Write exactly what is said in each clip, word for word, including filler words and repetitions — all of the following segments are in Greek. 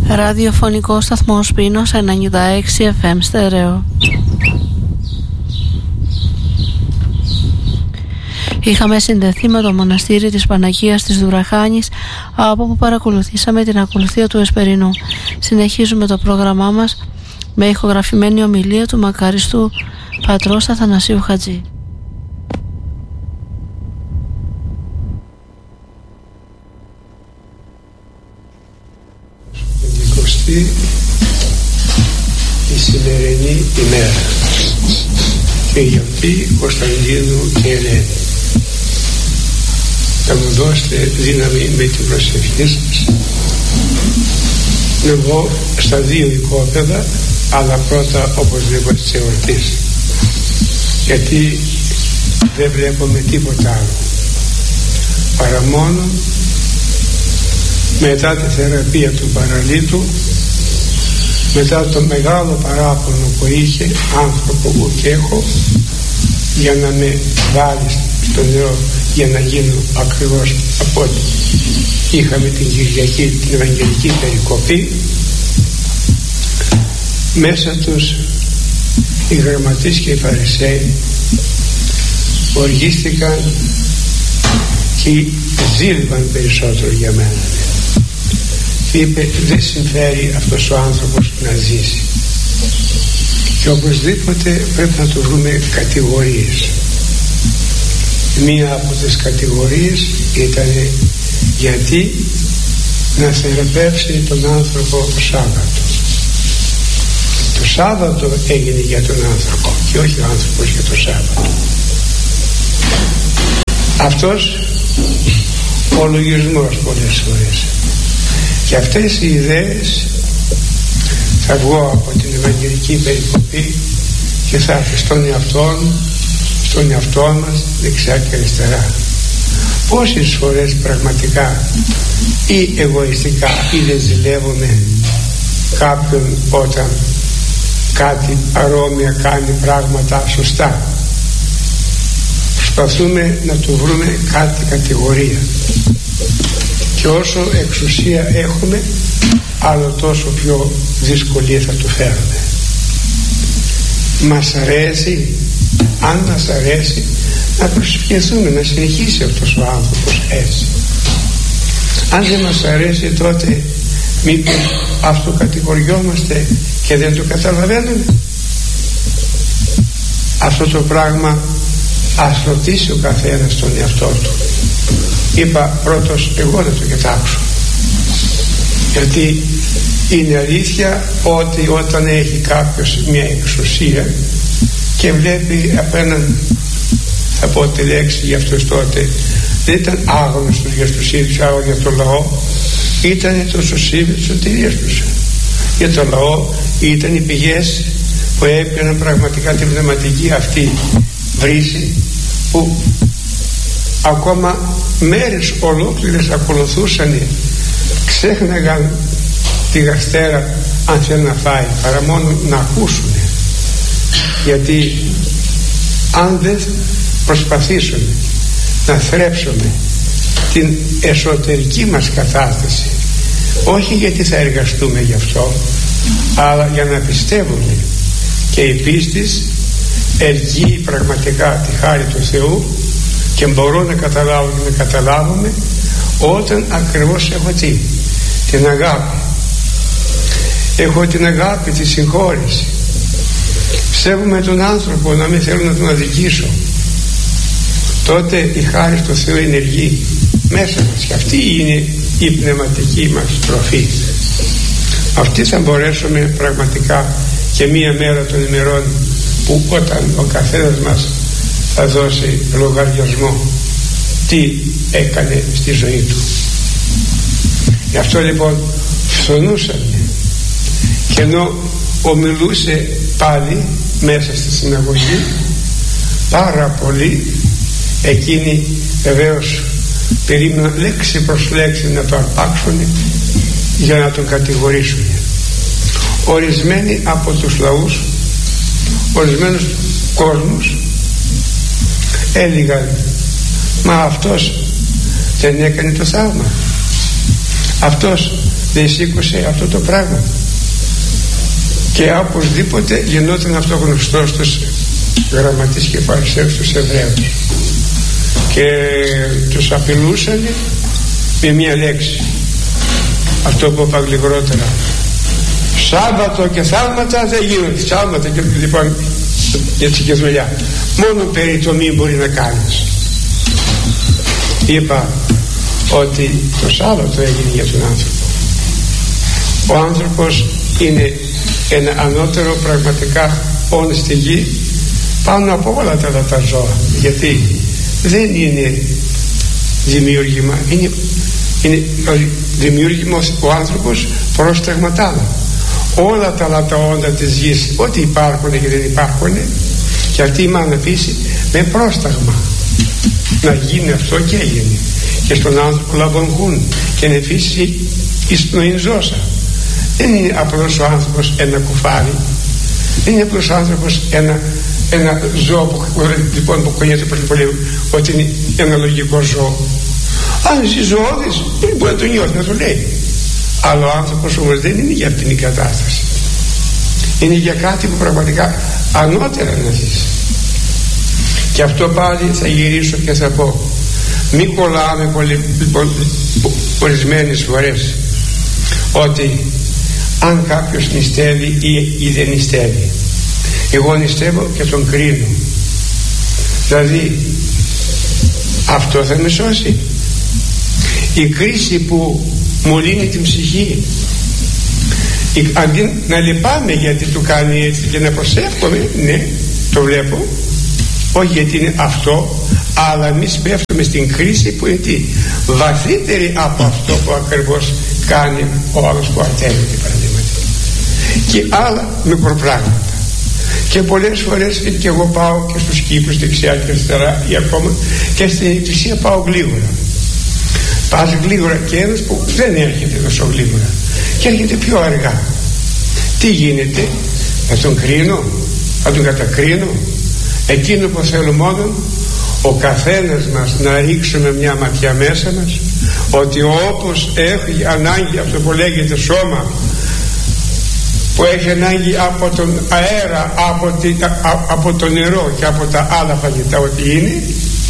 Ραδιοφωνικό σταθμό Πίνος ενενήντα έξι εφ εμ στέρεο. Είχαμε συνδεθεί με το μοναστήρι της Παναγίας της Δουραχάνης, από όπου παρακολουθήσαμε την ακολουθία του Εσπερινού. Συνεχίζουμε το πρόγραμμά μας με ηχογραφημένη ομιλία του μακαριστού πατρός Αθανασίου Χατζή. Η σημερινή ημέρα και η γιορτή Κωνσταντίνου και Ελένη. Θα μου δώσετε δύναμη με την προσευχή σας να βγω στα δύο οικόπεδα, αλλά πρώτα οπωσδήποτε της εορτής, γιατί δεν βλέπουμε τίποτα άλλο παρά μόνο μετά τη θεραπεία του παραλίτου, μετά το μεγάλο παράπονο που είχε, άνθρωπο που και έχω, για να με βάλει στο νερό για να γίνω ακριβώς από ό,τι είχαμε την Κυριακή, την Ευαγγελική περικοπή. Μέσα τους οι γραμματείς και οι Φαρισαίοι οργίστηκαν και ζήλευαν περισσότερο για μένα. Είπε, δεν συμφέρει αυτός ο άνθρωπος να ζήσει και οπωσδήποτε πρέπει να του βρούμε κατηγορίες. Μία από τις κατηγορίες ήταν γιατί να θεραπεύσει τον άνθρωπο το Σάββατο. Το Σάββατο έγινε για τον άνθρωπο και όχι ο άνθρωπος για το Σάββατο. Αυτός ο λογισμός πολλές φορές. Και αυτές οι ιδέες θα βγω από την Ευαγγελική περικοπή και θα έρθει στον εαυτό, στον εαυτό μας δεξιά και αριστερά. Πόσες φορές πραγματικά ή εγωιστικά ή δεν ζηλεύουμε κάποιον όταν κάτι παρόμοια κάνει πράγματα σωστά. Προσπαθούμε να του βρούμε κάτι κατηγορία. Και όσο εξουσία έχουμε, άλλο τόσο πιο δυσκολία θα του φέρουμε. Μας αρέσει, αν μας αρέσει, να προσευχηθούμε, να συνεχίσει αυτός ο άνθρωπος έτσι. Αν δεν μας αρέσει, τότε μήπως αυτοκατηγοριόμαστε και δεν το καταλαβαίνουμε. Αυτό το πράγμα ας ρωτήσει ο καθένας τον εαυτό του. Είπα πρώτος εγώ να το κοιτάξω, γιατί είναι αλήθεια ότι όταν έχει κάποιος μια εξουσία και βλέπει απ' έναν, θα πω τη λέξη για αυτός τότε, δεν ήταν άγνωστος για τους ίδιους, άγνωστος για το λαό, ήταν το σωσίβι της σωτηρίας τους. Για το λαό ήταν οι πηγές που έπαιρναν πραγματικά την πνευματική αυτή βρύση, που ακόμα μέρες ολόκληρες ακολουθούσαν, ξέχναγαν τη γαστέρα αν θέλουν να φάει, παρά μόνο να ακούσουν. Γιατί αν δεν προσπαθήσουμε να θρέψουμε την εσωτερική μας κατάσταση, όχι γιατί θα εργαστούμε γι' αυτό, αλλά για να πιστεύουμε, και η πίστης ελκύει πραγματικά τη χάρη του Θεού, και μπορώ να καταλάβω και να καταλάβουμε όταν ακριβώς έχω τι, την αγάπη, έχω την αγάπη, τη συγχώρηση, ψεύγουμε τον άνθρωπο να μην θέλω να τον αδικήσω, τότε η χάρη του Θεού ενεργεί μέσα μας, και αυτή είναι η πνευματική μας τροφή. Αυτή θα μπορέσουμε πραγματικά και μία μέρα των ημερών, που όταν ο καθένας μας θα δώσει λογαριασμό τι έκανε στη ζωή του. Γι' αυτό λοιπόν φθονούσαν, και ενώ ομιλούσε πάλι μέσα στη συναγωγή πάρα πολύ, εκείνοι βεβαίως περίμεναν λέξη προς λέξη να το αρπάξουν για να τον κατηγορήσουν. Ορισμένοι από τους λαούς, ορισμένους κόσμους έλεγαν, μα αυτός δεν έκανε το θαύμα, αυτός δεν σήκωσε αυτό το πράγμα, και οπωσδήποτε γινόταν αυτό γνωστό στους γραμματείς και φαρισαίους, τους Εβραίους, και τους απειλούσαν με μία λέξη, αυτό που είπα γλυγρότερα: Σάββατο και θαύματα δεν γίνονται. Σάββατα και λοιπόν έτσι και δουλειά, μόνο περιτομή μπορεί να κάνεις. Είπα ότι το Σάββατο έγινε για τον άνθρωπο. Ο άνθρωπος είναι ένα ανώτερο πραγματικά όν στη γη πάνω από όλα τα άλλα τα ζώα, γιατί δεν είναι δημιούργημα, είναι, είναι δημιούργημα ο άνθρωπος πρόσταγμα τ' άλλα. Όλα τα άλλα τα όντα της γης, ό,τι υπάρχουν και δεν υπάρχουν, και αυτή η μάνα φύση με πρόσταγμα να γίνει αυτό, και έγινε, και στον άνθρωπο λαμπονχούν και να φύσει εις πνοήν ζώσα. Δεν είναι απλώς ο άνθρωπος ένα κουφάρι, δεν είναι απλώς ο άνθρωπος ένα, ένα ζώο που, λοιπόν, που κονιέται πριν πολύ ότι είναι ένα λογικό ζώο. Αν ζει ζωώδης δεν μπορεί να το νιώθει, να το λέει. Αλλά ο άνθρωπος όμως δεν είναι για αυτήν την κατάσταση, είναι για κάτι που πραγματικά ανώτερα να ζήσει. Και αυτό πάλι θα γυρίσω και θα πω, μην κολλάμε πολύ, πολύ, ορισμένες φορές ότι αν κάποιος νηστεύει ή, ή δεν νηστεύει, εγώ νηστεύω και τον κρίνω, δηλαδή αυτό θα με σώσει? Η κρίση που μου λύνει την ψυχή, αντί να λυπάμαι γιατί του κάνει έτσι και να προσεύχομαι, ναι, το βλέπω, όχι γιατί είναι αυτό, αλλά εμείς πέφτουμε στην κρίση που είναι τι, βαθύτερη από αυτό που ακριβώς κάνει ο άλλος που αρτεύεται, παραδείγματι, και άλλα μικροπράγματα. Και πολλές φορές και εγώ πάω και στους κήπους δεξιά και αριστερά, ή ακόμα και στην εκκλησία πάω γλίγορα. Πας γλίγορα, και ένας που δεν έρχεται τόσο γλίγορα και έρχεται πιο αργά, τι γίνεται? Θα τον κρίνω, θα τον κατακρίνω? Εκείνο που θέλω μόνο ο καθένας μας να ρίξουμε μια ματιά μέσα μας, ότι όπως έχει ανάγκη αυτό που λέγεται σώμα, που έχει ανάγκη από τον αέρα, από, τη, α, από το νερό και από τα άλλα φαγητά, ότι είναι,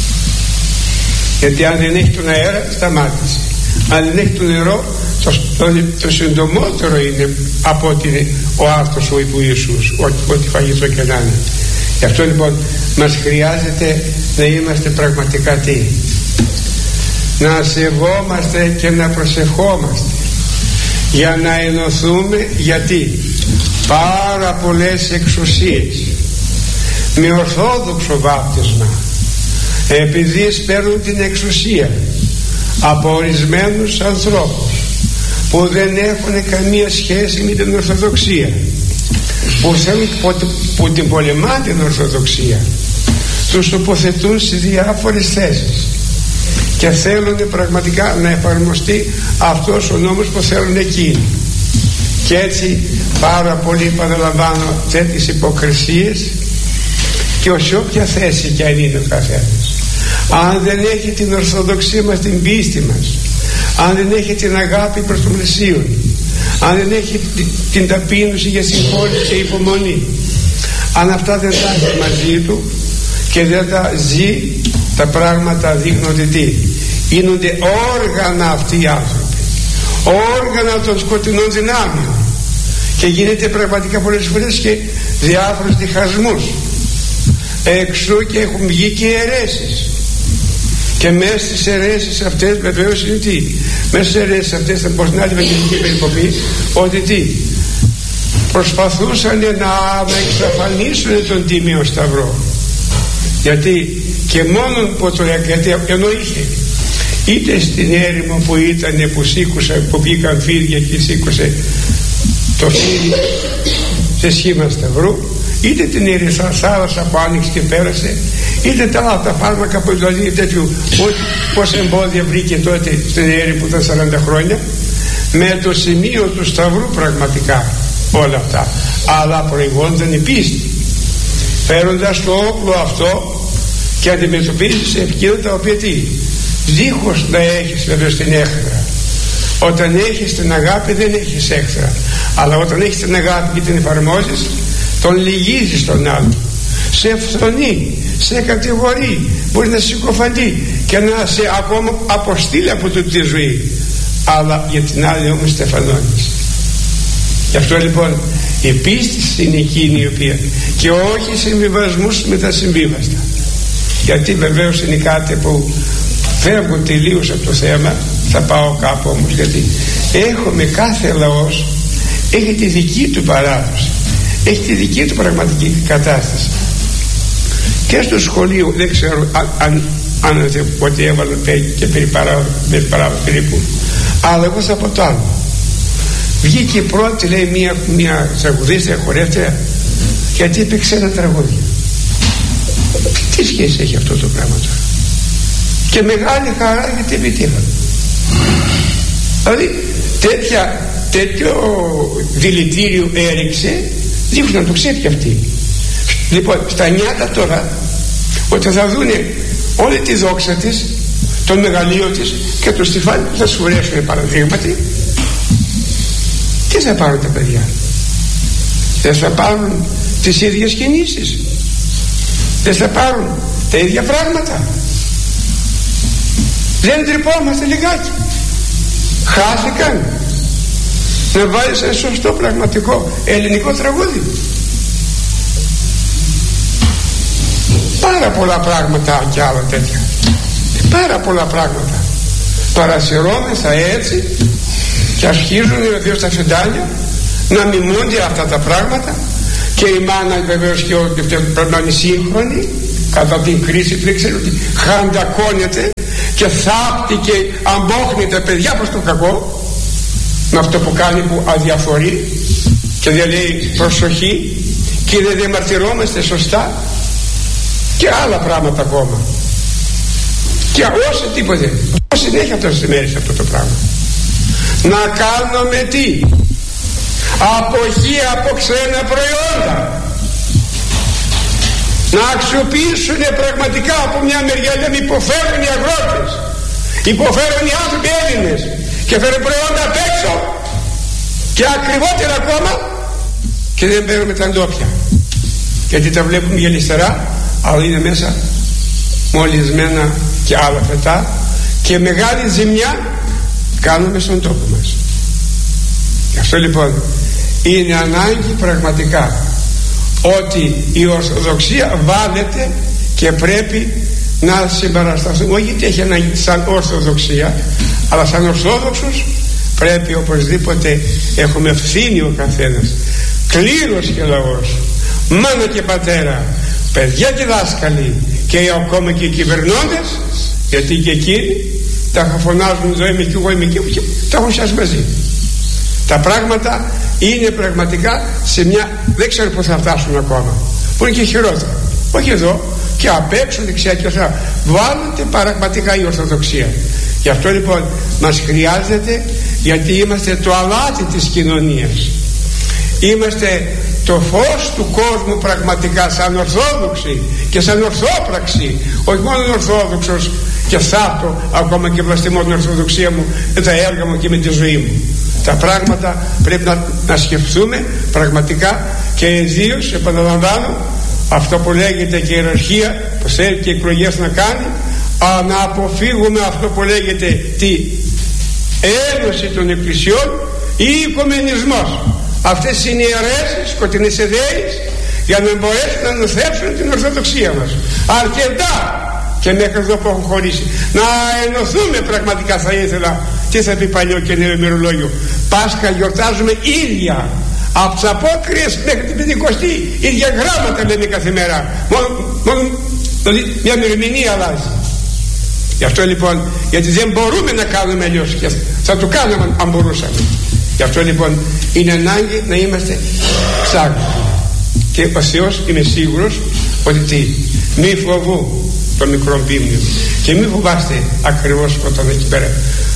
γιατί αν δεν έχει τον αέρα σταμάτησε, αν δεν έχει το νερό το, το, το συντομότερο είναι από ότι είναι ο άρτος ο υπού Ιησούς, ό,τι φαγητό και να είναι. Γι' αυτό λοιπόν μας χρειάζεται να είμαστε πραγματικά τι, να σεβόμαστε και να προσευχόμαστε, για να ενωθούμε, γιατί πάρα πολλές εξουσίες με ορθόδοξο βάπτισμα, επειδή παίρνουν την εξουσία από ορισμένους ανθρώπους που δεν έχουν καμία σχέση με την Ορθοδοξία, που θέλουν, που την πολεμάνε την Ορθοδοξία, τους τοποθετούν σε διάφορες θέσεις και θέλουν πραγματικά να εφαρμοστεί αυτός ο νόμος που θέλουν εκείνοι. Και έτσι πάρα πολύ, παραλαμβάνω, τέτοιες υποκρισίες, και σε όποια θέση κι αν είναι ο καθένας, αν δεν έχει την Ορθοδοξία μας, την πίστη μας, αν δεν έχει την αγάπη προς τον πλησίον, αν δεν έχει την ταπείνωση για συγχώρηση και υπομονή, αν αυτά δεν τα έχει μαζί του και δεν τα ζει, τα πράγματα δείχνονται τι, γίνονται όργανα αυτοί οι άνθρωποι, όργανα των σκοτεινών δυνάμεων, και γίνεται πραγματικά πολλές φορές και διάφορους διχασμούς εξού, και έχουν βγει και αιρέσεις. Και μέσα στις αιρέσεις αυτές βεβαίως είναι τι, μέσα στις αιρέσεις αυτές θα πω στην άλλη ευαγγελική περικοπή ότι τι, προσπαθούσαν να εξαφανίσουν τον Τίμιο Σταυρό, γιατί και μόνον που το γιατί ενώ είχε είτε στην έρημο που ήταν, που σήκουσε, που πήγαν φίδια και σήκωσε το φίδι σε σχήμα σταυρού, είτε την Ερυθρά θάλασσα που άνοιξε και πέρασε, είτε τα άλλα τα φάρμακα που δηλαδή τέτοιου, πόσα εμπόδια βρήκε τότε στην έρημο που ήταν σαράντα χρόνια, με το σημείο του σταυρού πραγματικά όλα αυτά, αλλά προηγούνταν η πίστη, φέροντας το όπλο αυτό και αντιμετωπίζεις εκείνα τα οποία τι, δίχως να έχεις βέβαια στην έχθρα Όταν έχεις την αγάπη δεν έχεις έχθρα, αλλά όταν έχεις την αγάπη και την εφαρμόζεις, τον λυγίζεις τον άλλον, σε φθονεί, σε κατηγορεί, μπορεί να συκοφαντεί και να σε ακόμα αποστείλει από τούτη τη ζωή, αλλά για την άλλη όμως στεφανώνεις. Γι' αυτό λοιπόν η πίστη είναι εκείνη η οποία, και όχι συμβιβασμούς με τα συμβίβαστα, γιατί βεβαίως είναι κάτι που φεύγω τελείως από το θέμα. Θα πάω κάπου όμως, γιατί έχουμε, κάθε λαός έχει τη δική του παράδοση, έχει τη δική του πραγματική κατάσταση. Και στο σχολείο δεν ξέρω αν, αν ότι έβαλε και περί παράδοση περίπου, αλλά εγώ θα πω το άλλο. Βγήκε η πρώτη, λέει, μια, μια τραγουδίστρια, χορεύτρια, γιατί έπαιξε ένα τραγούδι. Τι σχέση έχει αυτό το πράγμα τώρα? Και μεγάλη χαρά γιατί επιτύχαν. Δηλαδή τέτοια, τέτοιο δηλητήριο έριξε, δείχνουν να το ξέρει και αυτή. Λοιπόν, στα νιάτα τώρα, όταν θα δούνε όλη τη δόξα της, τον μεγαλείο της και το στιφάνι που θα σου βρέσουν παραδείγματι, τι θα πάρουν τα παιδιά? Δεν θα πάρουν τις ίδιες κινήσεις, δεν θα πάρουν τα ίδια πράγματα? Δεν τρυπόμαστε λιγάκι? Χάθηκαν. Να βάλεις ένα σωστό πραγματικό ελληνικό τραγούδι. Πάρα πολλά πράγματα και άλλα τέτοια, πάρα πολλά πράγματα. Παρασυρώμεθα έτσι και αρχίζουν οι δύο στα φεντάλια να μιμούνται αυτά τα πράγματα, και η μάνα βεβαίως και ό,τι πρέπει να είναι σύγχρονη κατά την κρίση, δεν ξέρω ότι χαντακώνεται και θάπτει και αμπόχνει τα παιδιά προς το κακό με αυτό που κάνει, που αδιαφορεί και δεν λέει προσοχή και δεν διαμαρτυρόμαστε σωστά και άλλα πράγματα ακόμα, και όσο τίποτε, όσο συνέχεια αυτό στις μέρες αυτό το πράγμα. Να κάνουμε τι? Αποχή από ξένα προϊόντα, να αξιοποιήσουν πραγματικά. Από μια μεριά λέμε υποφέρουν οι αγρότες, υποφέρουν οι άνθρωποι Έλληνες και φέρουν προϊόντα απ' έξω και ακριβότερα ακόμα, και δεν παίρνουμε τα ντόπια, γιατί τα βλέπουμε γελιστερά, αλλά είναι μέσα μολυσμένα και άλλα φετά, και μεγάλη ζημιά κάνουμε στον τόπο μας. Γι' αυτό λοιπόν είναι ανάγκη πραγματικά ότι η Ορθοδοξία βάλεται και πρέπει να συμπαρασταθούμε, όχι γιατί έχει ανάγκη σαν Ορθοδοξία, αλλά σαν Ορθόδοξους πρέπει οπωσδήποτε, έχουμε ευθύνη ο καθένας, κλήρος και λαός, μάνα και πατέρα, παιδιά και δάσκαλοι, και ακόμα και οι κυβερνώντες, γιατί και εκείνοι τα φωνάζουν εδώ είμαι και εγώ είμαι και εγώ, τα έχουν σας μαζί. Τα πράγματα είναι πραγματικά σε μια, δεν ξέρω πώς θα φτάσουν ακόμα, που είναι και χειρότερα, όχι εδώ και απ' έξω, δεξιά και ορθά. Βάλετε πραγματικά η Ορθοδοξία. Γι' αυτό λοιπόν μας χρειάζεται, γιατί είμαστε το αλάτι της κοινωνίας, είμαστε το φως του κόσμου πραγματικά, σαν Ορθόδοξοι και σαν Ορθόπραξη, όχι μόνο Ορθόδοξος και θάτω ακόμα και βλαστημώ την Ορθοδοξία μου με τα έργα μου και με τη ζωή μου. Τα πράγματα πρέπει να, να σκεφτούμε πραγματικά, και ιδίως επαναλαμβάνω αυτό που λέγεται και η ιεραρχία που θέλει και εκλογές να κάνει, α, να αποφύγουμε αυτό που λέγεται τη ένωση των εκκλησιών ή οικουμενισμός. Αυτές είναι οι αιρέσεις, σκοτεινές ιδέες, για να μπορέσουν να νοθεύσουν την Ορθοδοξία μας. Αρκετά και μέχρι εδώ που έχουν χωρίσει. Να ενωθούμε πραγματικά, θα ήθελα. Τι θα πει παλιό και νέο ημερολόγιο? Πάσχα γιορτάζουμε ίδια, από τις απόκριες μέχρι την Πεντηκοστή, ίδια γράμματα λέμε κάθε μέρα. Μόνο, μόνο δηλαδή μια ημερομηνία αλλάζει. Γι' αυτό λοιπόν, γιατί δεν μπορούμε να κάνουμε αλλιώς, και θα το κάνουμε αν μπορούσαμε. Γι' αυτό λοιπόν είναι ανάγκη να είμαστε ξάγνωστοι. Και ο Θεός, είμαι σίγουρος ότι τι, μη φοβού το μικρό πίμνιο, και μη φοβάστε ακριβώς όταν εκεί πέρα.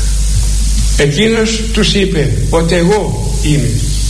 Εκείνος τους είπε ότι εγώ είμαι,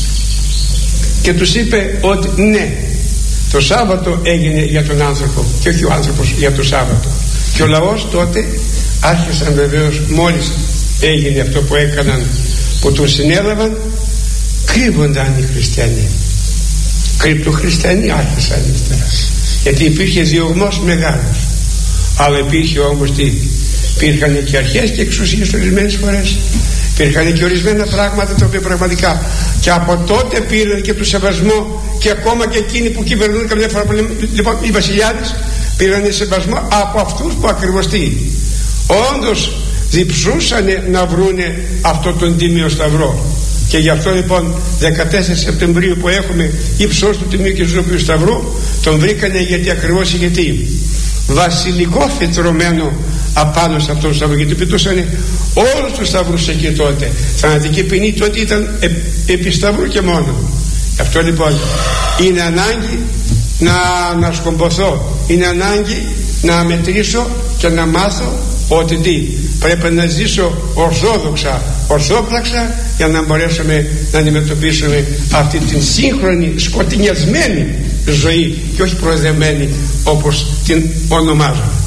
και τους είπε ότι ναι, το Σάββατο έγινε για τον άνθρωπο και όχι ο άνθρωπος για το Σάββατο. Και ο λαός τότε άρχισαν βεβαίως, μόλις έγινε αυτό που έκαναν, που τον συνέλαβαν, κρύβονταν οι χριστιανοί. Κρυπτοχριστιανοί άρχισαν ύστερα, γιατί υπήρχε διωγμός μεγάλος. Αλλά υπήρχε όμως τι? Υπήρχαν και αρχές και εξουσίες ορισμένες φορές. Υπήρχαν και ορισμένα πράγματα τα οποία πραγματικά και από τότε πήραν και του σεβασμό, και ακόμα και εκείνοι που κυβερνούν καμιά φορά, λοιπόν οι βασιλιάδες πήραν σεβασμό από αυτούς που ακριβώς τι? Όντως διψούσαν να βρούνε αυτό τον τίμιο σταυρό. Και γι' αυτό λοιπόν δεκατέσσερις Σεπτεμβρίου που έχουμε ύψος του Τιμίου και Ζωπίου Σταυρού, τον βρήκανε γιατί ακριβώς γιατί βασιλικό φυτρωμένο απάνω σε αυτόν τον σταυρό, γιατί πετούσαν όλους τους σταυρούς εκεί τότε. Θανατική ποινή τότε ήταν ε, επί σταυρού και μόνο. Γι' αυτό λοιπόν είναι ανάγκη να, να σκομποθώ, είναι ανάγκη να μετρήσω και να μάθω ότι τι, πρέπει να ζήσω ορθόδοξα, ορθόπραξα, για να μπορέσουμε να αντιμετωπίσουμε αυτή την σύγχρονη σκοτεινιασμένη ζωή και όχι προεδεμένη όπως την ονομάζω.